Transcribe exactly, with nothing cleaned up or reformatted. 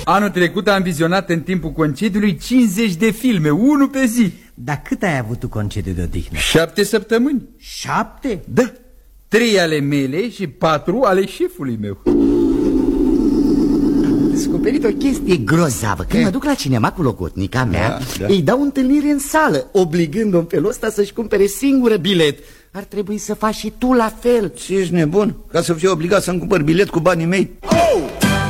Anul trecut am vizionat în timpul concediului cincizeci de filme, unul pe zi. Dar cât ai avut tu concediu de odihnă? Șapte săptămâni. Șapte? Da. Trei ale mele și patru ale șefului meu. Am descoperit o chestie grozavă. Când mă duc la cinema cu logodnica mea, da, da. îi dau întâlnire în sală, obligând-o în felul ăsta să-și cumpere singură bilet. Ar trebui să faci și tu la fel. Ce ești nebun? Ca să fiu obligat să-mi cumpăr bilet cu banii mei? Oh!